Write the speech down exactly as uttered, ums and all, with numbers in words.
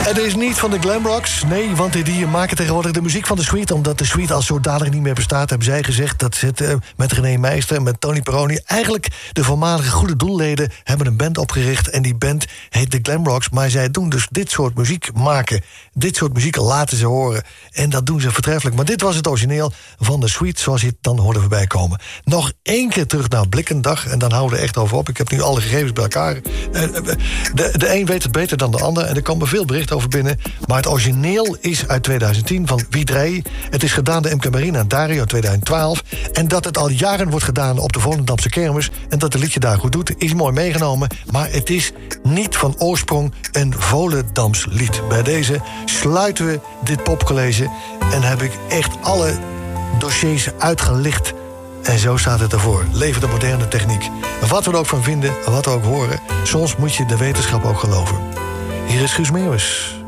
Het is niet van de Glamrocks. Nee, want die maken tegenwoordig de muziek van de Sweet. Omdat de Sweet als zodanig niet meer bestaat, hebben zij gezegd. Dat zit uh, met René Meijster, met Tony Peroni. Eigenlijk de voormalige goede doelleden hebben een band opgericht. En die band heet de Glamrocks. Maar zij doen dus dit soort muziek maken. Dit soort muziek laten ze horen. En dat doen ze voortreffelijk. Maar dit was het origineel van de Sweet, zoals je het dan hoorde voorbij komen. Nog één keer terug naar Blikkendag. En dan houden we echt over op. Ik heb nu alle gegevens bij elkaar. Uh, de, de een weet het beter dan de ander. En er komen veel berichten over binnen. Maar het origineel is uit tweeduizend tien van Wiedrij. Het is gedaan door M K Marina en Dario in tweeduizend twaalf. En dat het al jaren wordt gedaan op de Volendamse kermis. En dat de liedje daar goed doet, is mooi meegenomen. Maar het is niet van oorsprong een Volendams lied. Bij deze sluiten we dit popcollege. En heb ik echt alle dossiers uitgelicht. En zo staat het ervoor. Leven de moderne techniek. Wat we er ook van vinden, wat we ook horen. Soms moet je de wetenschap ook geloven. Hier is Guus Meeuwis.